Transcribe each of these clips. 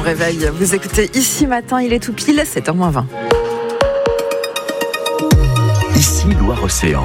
réveil. Vous écoutez Ici Matin, il est tout pile, 7h20. Ici Loire-Océan.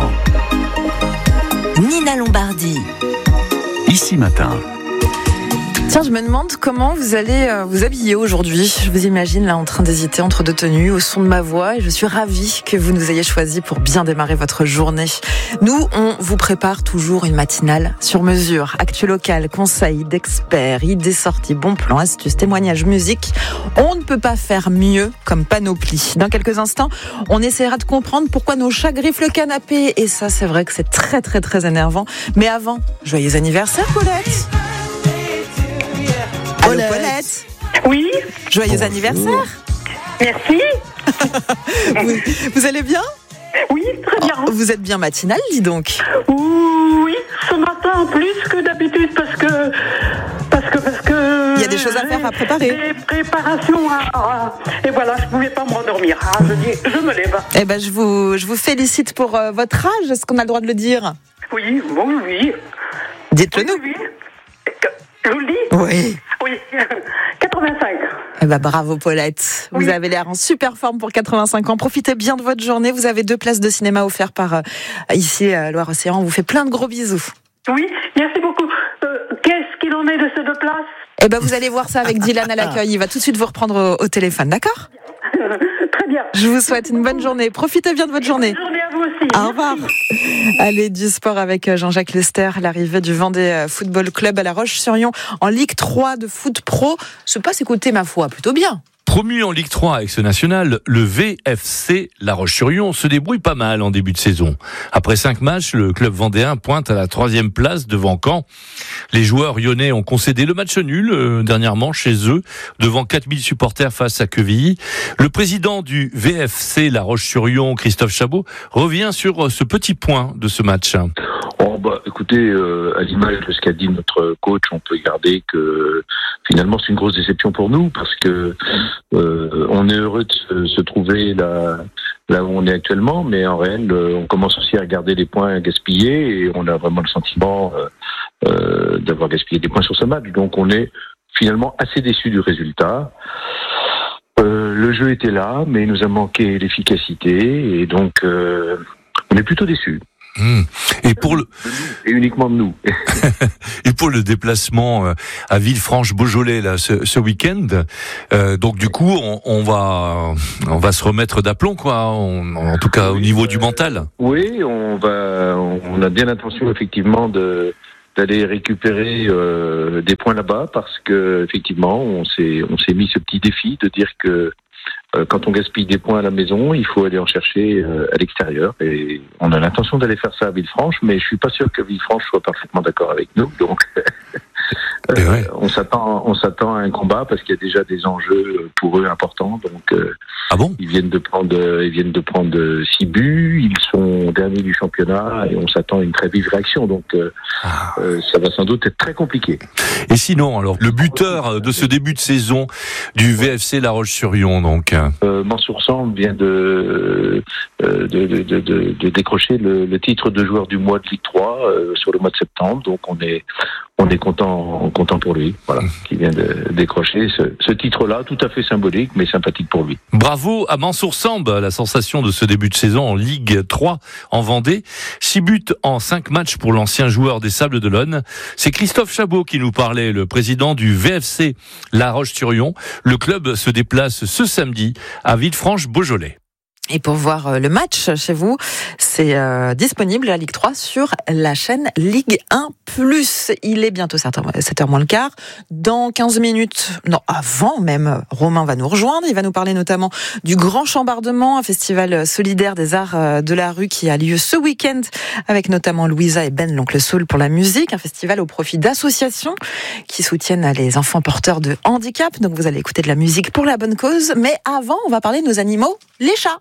Nina Lombardi. Ici Matin. Tiens, je me demande comment vous allez vous habiller aujourd'hui. Je vous imagine là en train d'hésiter entre deux tenues au son de ma voix et je suis ravie que vous nous ayez choisi pour bien démarrer votre journée. Nous, on vous prépare toujours une matinale sur mesure. Actu locale, conseils d'experts, idées sorties, bons plans, astuces, témoignages, musique. On ne peut pas faire mieux comme panoplie. Dans quelques instants, on essaiera de comprendre pourquoi nos chats griffent le canapé. Et ça, c'est vrai que c'est très très très énervant. Mais avant, joyeux anniversaire, Paulette! Allô, Paulette. Oui. Joyeux anniversaire. Merci. Vous allez bien? Oui, très bien. Vous êtes bien matinale, dis donc. Oui, ce matin plus que d'habitude parce que il y a des choses à faire, à préparer. Des préparations et voilà, je pouvais pas m'endormir. Je dis, je me lève. Eh ben, je vous félicite pour votre âge. Est-ce qu'on a le droit de le dire? Oui, bon, oui. Dites-le nous. Oui. Je vous le dis? Oui. Oui. 85. Eh ben, bravo Paulette. Oui. Vous avez l'air en super forme pour 85 ans. Profitez bien de votre journée. Vous avez 2 places de cinéma offertes par ici à Loire-Océan. On vous fait plein de gros bisous. Oui, merci beaucoup. Qu'est-ce qu'il en est de ces 2 places? Eh ben, vous allez voir ça avec Dylan à l'accueil. Il va tout de suite vous reprendre au téléphone, d'accord? Très bien. Je vous souhaite une bonne journée. Profitez bien de votre journée. Bonne journée à vous aussi. Au revoir. Allez, du sport avec Jean-Jacques Lester, l'arrivée du Vendée Football Club à La Roche-sur-Yon en Ligue 3 de foot pro. Se passe écouter, ma foi, plutôt bien. Promu en Ligue 3 avec ce national, le VFC La Roche-sur-Yon se débrouille pas mal en début de saison. Après 5 matchs, le club vendéen pointe à la 3e place devant Caen. Les joueurs lyonnais ont concédé le match nul dernièrement chez eux, devant 4000 supporters face à Quevilly. Le président du VFC La Roche-sur-Yon, Christophe Chabot, revient sur ce petit point de ce match. Écoutez, à l'image de ce qu'a dit notre coach, on peut garder que finalement c'est une grosse déception pour nous parce que on est heureux de se trouver là où on est actuellement, mais en réel, on commence aussi à regarder les points gaspillés et on a vraiment le sentiment d'avoir gaspillé des points sur ce match. Donc on est finalement assez déçus du résultat. Le jeu était là, mais il nous a manqué l'efficacité et donc on est plutôt déçus. Et pour le et uniquement de nous. et pour le déplacement à Villefranche-Beaujolais là ce week-end, donc du coup on va se remettre d'aplomb quoi, en tout cas au niveau du mental. Oui, on a bien l'intention effectivement d'aller récupérer des points là-bas parce que effectivement on s'est mis ce petit défi de dire que quand on gaspille des points à la maison, il faut aller en chercher à l'extérieur. Et on a l'intention d'aller faire ça à Villefranche, mais je suis pas sûr que Villefranche soit parfaitement d'accord avec nous. Donc, ouais. on s'attend à un combat parce qu'il y a déjà des enjeux pour eux importants. Donc, ah bon? Ils viennent de prendre 6 buts. Ils sont derniers du championnat et on s'attend à une très vive réaction. Donc, ça va sans doute être très compliqué. Et sinon, alors, le buteur de ce début de saison du VFC La Roche-sur-Yon, donc. Mansour Samb vient de décrocher le titre de joueur du mois de Ligue 3 sur le mois de septembre. Donc on est content pour lui, voilà, qui vient de décrocher ce titre-là, tout à fait symbolique, mais sympathique pour lui. Bravo à Mansour Samb, la sensation de ce début de saison en Ligue 3 en Vendée. 6 buts en 5 matchs pour l'ancien joueur des Sables d'Olonne. C'est Christophe Chabot qui nous parlait, le président du VFC La Roche-sur-Yon. Le club se déplace ce samedi à Villefranche-Beaujolais. Et pour voir le match chez vous, c'est disponible la Ligue 3 sur la chaîne Ligue 1+. Il est bientôt 7h moins le quart. Dans 15 minutes, non, avant même, Romain va nous rejoindre. Il va nous parler notamment du Grand Chambardement, un festival solidaire des arts de la rue qui a lieu ce week-end avec notamment Louisa et Ben, l'oncle Saul pour la musique. Un festival au profit d'associations qui soutiennent les enfants porteurs de handicap. Donc vous allez écouter de la musique pour la bonne cause. Mais avant, on va parler de nos animaux, les chats.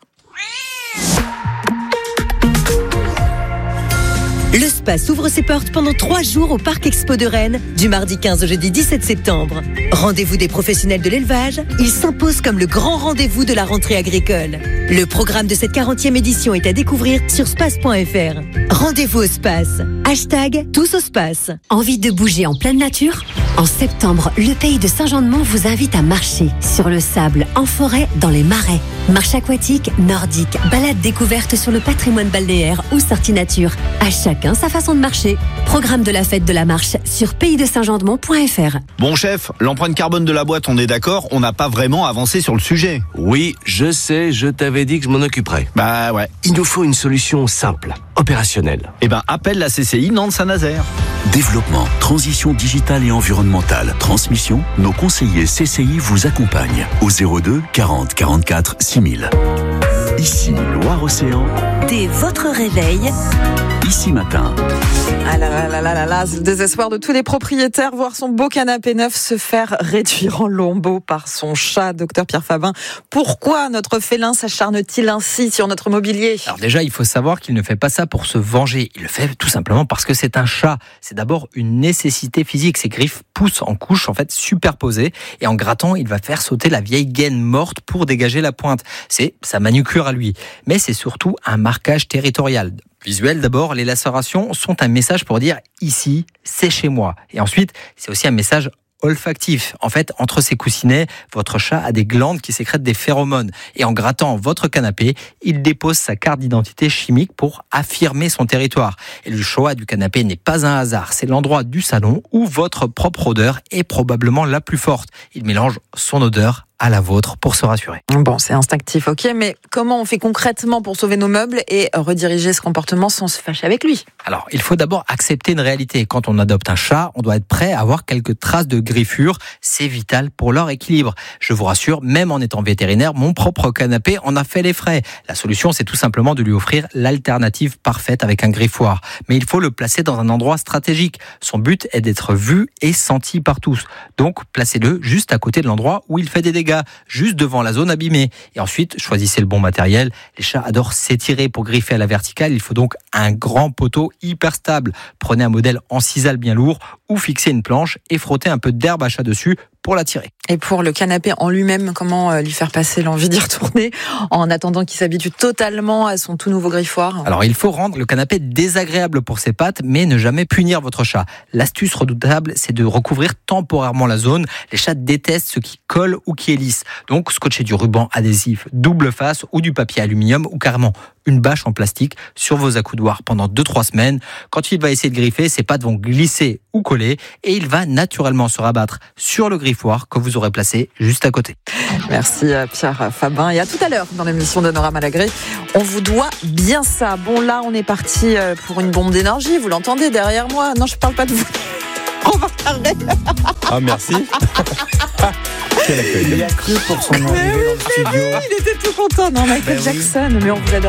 Le Space ouvre ses portes pendant 3 jours au Parc Expo de Rennes, du mardi 15 au jeudi 17 septembre. Rendez-vous des professionnels de l'élevage, il s'impose comme le grand rendez-vous de la rentrée agricole. Le programme de cette 40e édition est à découvrir sur space.fr. Rendez-vous au Space. #TousAuSpace. Envie de bouger en pleine nature ? En septembre, le pays de Saint-Jean-de-Mont vous invite à marcher sur le sable, en forêt, dans les marais. Marche aquatique, nordique, balade découverte sur le patrimoine balnéaire ou sortie nature. À chacun sa façon de marcher. Programme de la fête de la marche sur paysdesaintjeandemont.fr. Bon chef, l'empreinte carbone de la boîte, on est d'accord, on n'a pas vraiment avancé sur le sujet. Oui, je sais, je t'avais dit que je m'en occuperais. Bah ouais. Il nous faut une solution simple, opérationnelle. Eh ben, appelle la CCI Nantes-Saint-Nazaire. Développement, transition digitale et environnementale, transmission, nos conseillers CCI vous accompagnent au 02 40 44 6000. Ici Loire-Océan. Dès votre réveil, Ici Matin. Ah là, c'est le désespoir de tous les propriétaires, voir son beau canapé neuf se faire réduire en lambeaux par son chat. Docteur Pierre Fabin, pourquoi notre félin s'acharne-t-il ainsi sur notre mobilier ? Alors déjà, il faut savoir qu'il ne fait pas ça pour se venger. Il le fait tout simplement parce que c'est un chat. C'est d'abord une nécessité physique. Ses griffes poussent en couches, en fait, superposées. Et en grattant, il va faire sauter la vieille gaine morte pour dégager la pointe. C'est sa manucure à lui. Mais c'est surtout un marquage territorial. Visuel d'abord, les lacérations sont un message pour dire ici, c'est chez moi. Et ensuite, c'est aussi un message olfactif. En fait, entre ses coussinets, votre chat a des glandes qui sécrètent des phéromones. Et en grattant votre canapé, il dépose sa carte d'identité chimique pour affirmer son territoire. Et le choix du canapé n'est pas un hasard. C'est l'endroit du salon où votre propre odeur est probablement la plus forte. Il mélange son odeur à la vôtre pour se rassurer. Bon, c'est instinctif, ok, mais comment on fait concrètement pour sauver nos meubles et rediriger ce comportement sans se fâcher avec lui ? Alors, il faut d'abord accepter une réalité. Quand on adopte un chat, on doit être prêt à avoir quelques traces de griffures. C'est vital pour leur équilibre. Je vous rassure, même en étant vétérinaire, mon propre canapé en a fait les frais. La solution, c'est tout simplement de lui offrir l'alternative parfaite avec un griffoir. Mais il faut le placer dans un endroit stratégique. Son but est d'être vu et senti par tous. Donc, placez-le juste à côté de l'endroit où il fait des dégâts, juste devant la zone abîmée. Et ensuite, choisissez le bon matériel. Les chats adorent s'étirer pour griffer à la verticale. Il faut donc un grand poteau hyper stable. Prenez un modèle en sisal bien lourd ou fixez une planche et frottez un peu d'herbe à chat dessus pour l'attirer. Et pour le canapé en lui-même, comment lui faire passer l'envie d'y retourner en attendant qu'il s'habitue totalement à son tout nouveau griffoir ? Alors, il faut rendre le canapé désagréable pour ses pattes, mais ne jamais punir votre chat. L'astuce redoutable, c'est de recouvrir temporairement la zone. Les chats détestent ce qui colle ou qui est lisse. Donc, scotchez du ruban adhésif double face ou du papier aluminium ou carrément une bâche en plastique sur vos accoudoirs pendant 2-3 semaines. Quand il va essayer de griffer, ses pattes vont glisser ou coller et il va naturellement se rabattre sur le griffoir que vous aurez placé juste à côté. Merci Pierre Fabin et à tout à l'heure dans l'émission de Nora Malagré. On vous doit bien ça. Bon là, on est parti pour une bombe d'énergie. Vous l'entendez derrière moi ? Non, je parle pas de vous. On va parler. Ah merci. Quel accueil. Il a cru pour son arrivée dans le studio. Il était tout content. Non, Michael Jackson, mais on vous adore.